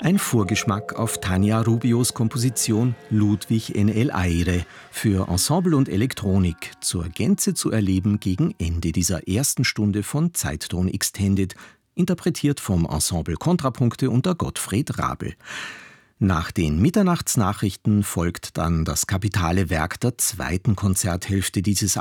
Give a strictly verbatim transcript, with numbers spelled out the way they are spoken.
Ein Vorgeschmack auf Tania Rubios Komposition Ludwig en el Aire für Ensemble und Elektronik, zur Gänze zu erleben gegen Ende dieser ersten Stunde von Zeitton Extended, interpretiert vom Ensemble Kontrapunkte unter Gottfried Rabl. Nach den Mitternachtsnachrichten folgt dann das kapitale Werk der zweiten Konzerthälfte dieses